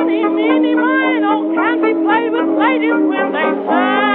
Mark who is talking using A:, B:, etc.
A: Eeny, meeny, miny, oh, can be played with ladies when they say.